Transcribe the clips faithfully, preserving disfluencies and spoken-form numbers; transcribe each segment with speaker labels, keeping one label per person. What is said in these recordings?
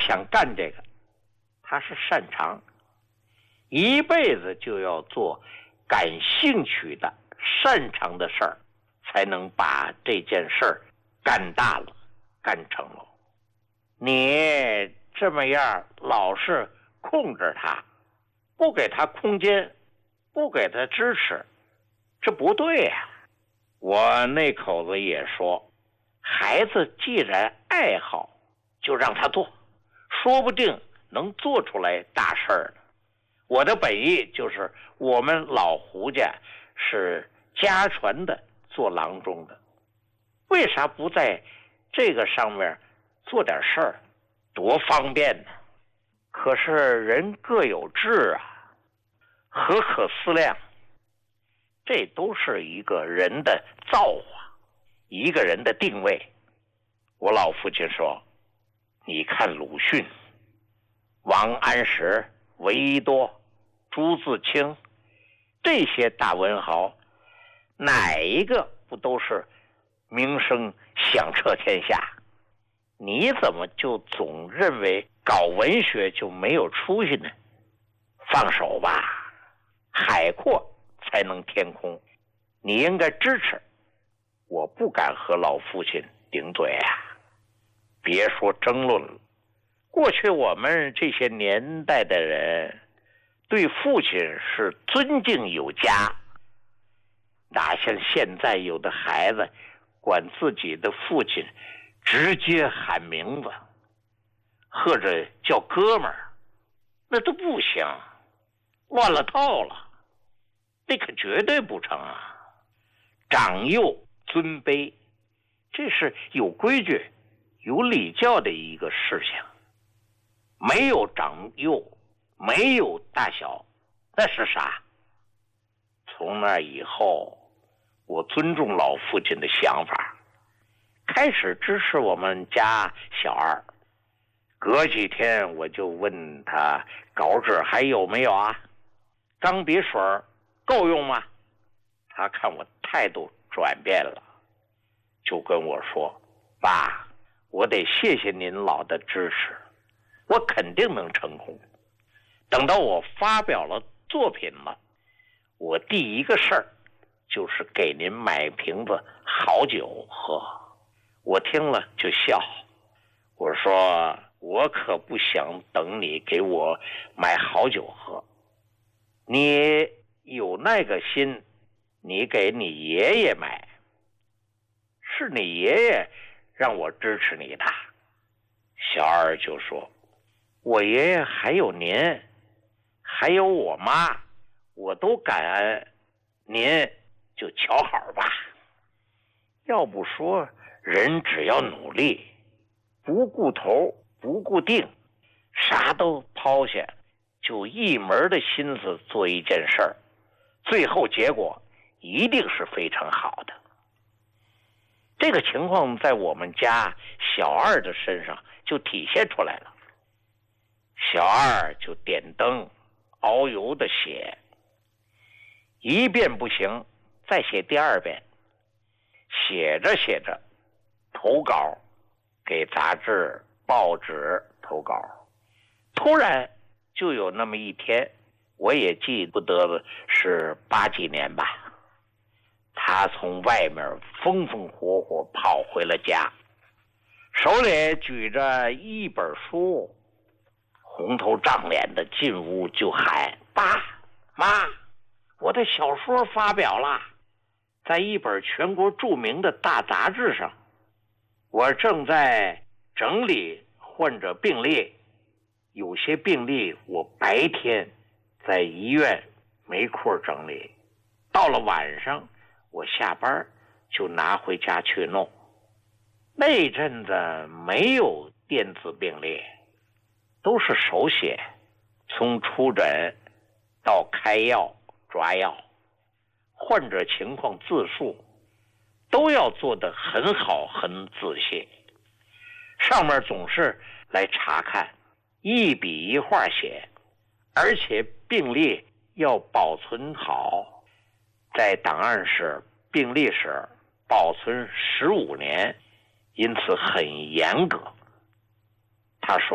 Speaker 1: 想干这个，他是擅长，一辈子就要做感兴趣的、擅长的事儿，才能把这件事儿干大了、干成了。你这么样老是控制他，不给他空间，不给他支持，这不对呀、啊。我那口子也说，孩子既然爱好，就让他做，说不定能做出来大事儿呢。我的本意就是，我们老胡家是家传的做郎中的，为啥不在这个上面做点事儿，多方便呢？可是人各有志啊，何可思量？这都是一个人的造化，一个人的定位。我老父亲说，你看鲁迅、王安石、闻一多、朱自清这些大文豪，哪一个不都是名声响彻天下？你怎么就总认为搞文学就没有出息呢？放手吧，海阔才能天空，你应该支持。我不敢和老父亲顶嘴啊，别说争论了。过去我们这些年代的人对父亲是尊敬有加，哪像现在有的孩子管自己的父亲直接喊名字，或者叫哥们儿，那都不行，乱了套了，那可绝对不成啊！长幼尊卑，这是有规矩、有礼教的一个事情。没有长幼，没有大小，那是啥？从那以后，我尊重老父亲的想法，开始支持我们家小二。隔几天我就问他稿纸还有没有啊？钢笔水够用吗？他看我态度转变了，就跟我说，爸，我得谢谢您老的支持，我肯定能成功。等到我发表了作品了，我第一个事儿就是给您买瓶子好酒喝。我听了就笑，我说我可不想等你给我买好酒喝，你有那个心，你给你爷爷买，是你爷爷让我支持你的。小二就说，我爷爷还有您，还有我妈，我都感恩，您就瞧好吧。要不说人只要努力，不顾头不顾腚，啥都抛下，就一门的心思做一件事儿，最后结果一定是非常好的。这个情况在我们家小二的身上就体现出来了。小二就点灯熬油的写，一遍不行，再写第二遍，写着写着投稿，给杂志报纸投稿。突然就有那么一天，我也记不得了，是八几年吧，他从外面风风火火跑回了家，手里举着一本书，红头胀脸的进屋就喊，爸妈，我的小说发表了，在一本全国著名的大杂志上。我正在整理患者病历，有些病历我白天在医院没空整理，到了晚上我下班就拿回家去弄。那阵子没有电子病历，都是手写，从出诊到开药抓药，患者情况自述都要做得很好很仔细，上面总是来查看，一笔一画写，而且病历要保存好，在档案室病历室保存十五年，因此很严格。他说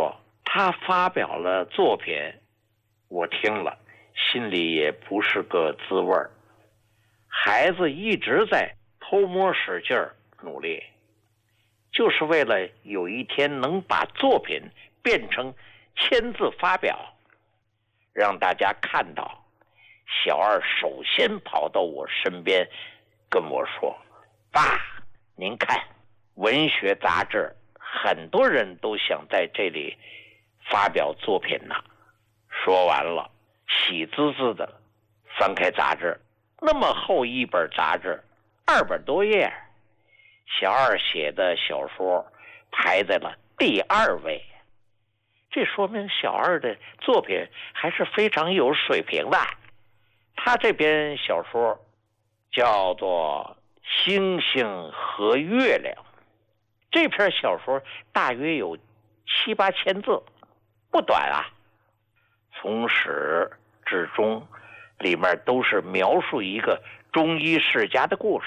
Speaker 1: 他发表了作品，我听了心里也不是个滋味儿。孩子一直在偷摸使劲儿努力，就是为了有一天能把作品变成签字发表，让大家看到。小二首先跑到我身边跟我说：爸，您看文学杂志很多人都想在这里发表作品呢。说完了，喜滋滋的翻开杂志，那么厚一本杂志，二百多页，小二写的小说排在了第二位。这说明小二的作品还是非常有水平的。他这篇小说叫做《星星和月亮》，这篇小说大约有七八千字，不短啊。从始至终，里面都是描述一个中医世家的故事，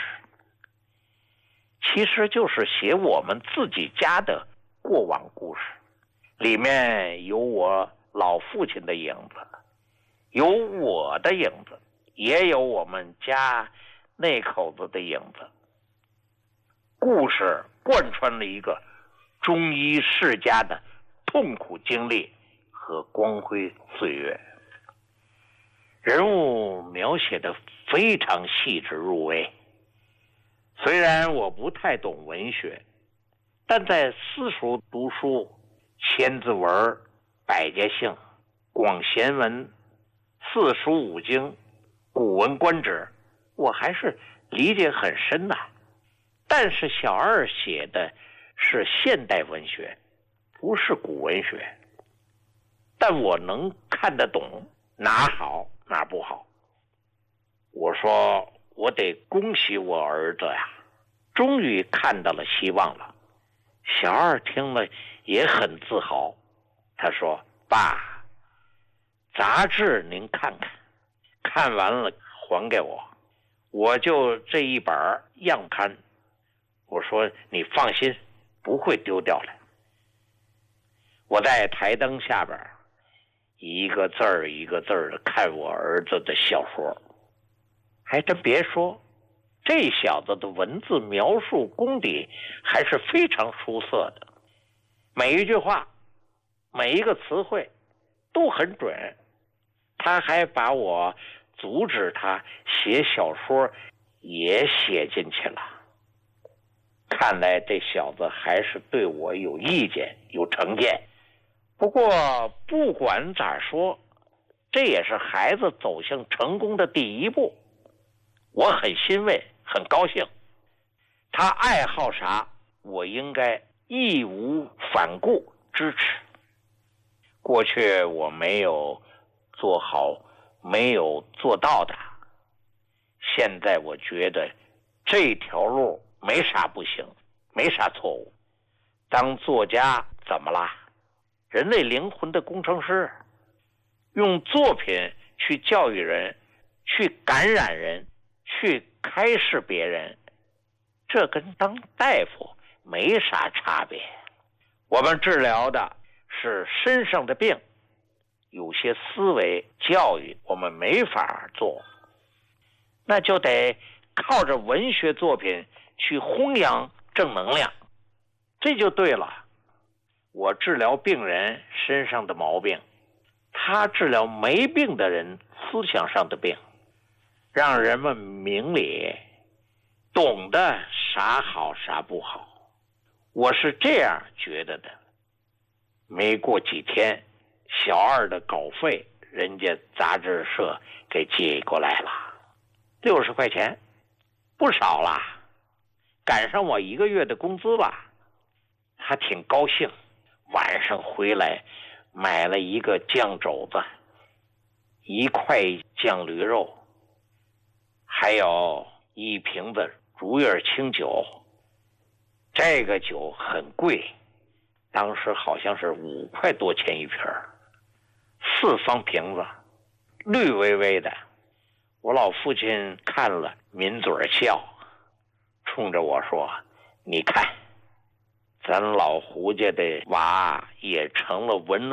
Speaker 1: 其实就是写我们自己家的过往故事。里面有我老父亲的影子，有我的影子，也有我们家那口子的影子。故事贯穿了一个中医世家的痛苦经历和光辉岁月，人物描写的非常细致入微。虽然我不太懂文学，但在私塾读书，千字文、百家姓、广贤文、四书五经、古文观止，我还是理解很深的。但是小二写的是现代文学，不是古文学，但我能看得懂哪好哪不好。我说我得恭喜我儿子呀，终于看到了希望了。小二听了也很自豪，他说：爸，杂志您看看，看完了还给我，我就这一本样刊。我说你放心，不会丢掉了。我在台灯下边一个字儿一个字儿的看我儿子的小说，还真别说，这小子的文字描述功底还是非常出色的，每一句话每一个词汇都很准。他还把我阻止他写小说也写进去了。看来这小子还是对我有意见有成见。不过不管咋说，这也是孩子走向成功的第一步，我很欣慰很高兴。他爱好啥，我应该义无反顾支持。过去我没有做好没有做到的，现在我觉得这条路没啥不行，没啥错误。当作家怎么啦？人类灵魂的工程师，用作品去教育人，去感染人，去开示别人，这跟当大夫没啥差别。我们治疗的是身上的病，有些思维教育我们没法做，那就得靠着文学作品去弘扬正能量，这就对了。我治疗病人身上的毛病，他治疗没病的人思想上的病，让人们明理，懂得啥好啥不好。我是这样觉得的。没过几天，小二的稿费人家杂志社给寄过来了，六十块钱，不少了，赶上我一个月的工资了。他挺高兴，晚上回来买了一个酱肘子，一块酱驴肉，还有一瓶子竹叶清酒。这个酒很贵，当时好像是五块多钱一瓶，四方瓶子，绿微微的。我老父亲看了抿嘴笑，冲着我说：你看，咱老胡家的娃也成了文